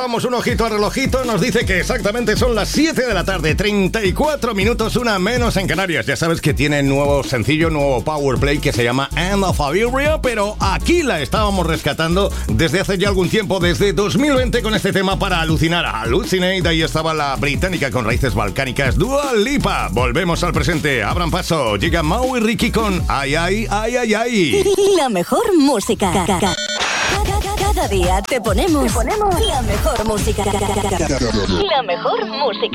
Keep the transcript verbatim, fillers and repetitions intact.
Damos un ojito al relojito, nos dice que exactamente son las siete de la tarde, treinta y cuatro minutos, una menos en Canarias. Ya sabes que tiene nuevo sencillo, nuevo Powerplay que se llama End of Aviria, pero aquí la estábamos rescatando desde hace ya algún tiempo, desde dos mil veinte, con este tema para alucinar. Alucinate, ahí estaba la británica con raíces balcánicas, Dua Lipa. Volvemos al presente, abran paso, llega Mau y Ricky con Ay, ay, ay, ay, ay. La mejor música. Cada día te ponemos, te ponemos la mejor música. La mejor música.